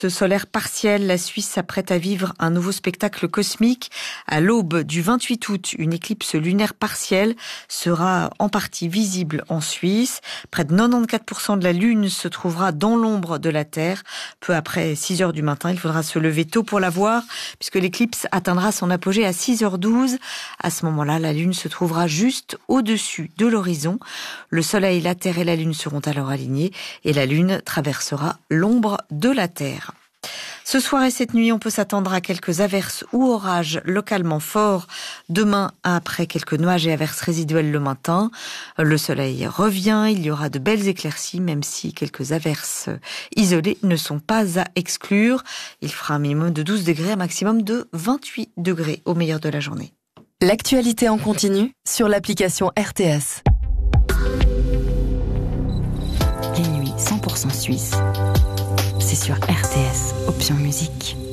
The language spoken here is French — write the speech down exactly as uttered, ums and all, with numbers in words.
Ce solaire partiel, la Suisse s'apprête à vivre un nouveau spectacle cosmique. À l'aube du vingt-huit août, une éclipse lunaire partielle sera en partie visible en Suisse. Près de quatre-vingt-quinze pour cent de la Lune se trouvera dans l'ombre de la Terre. Peu après six heures du matin, il faudra se lever tôt pour la voir, puisque l'éclipse atteindra son apogée à six heures douze. À ce moment-là, la Lune se trouvera juste au-dessus de l'horizon. Le Soleil, la Terre et la Lune seront alors alignés et la Lune traversera l'ombre de la Terre. Ce soir et cette nuit, on peut s'attendre à quelques averses ou orages localement forts. Demain, après quelques nuages et averses résiduelles le matin, le soleil revient, il y aura de belles éclaircies, même si quelques averses isolées ne sont pas à exclure. Il fera un minimum de douze degrés, un maximum de vingt-huit degrés au meilleur de la journée. L'actualité en continu sur l'application R T S. Les nuits cent pour cent suisses. C'est sur R T S, option musique.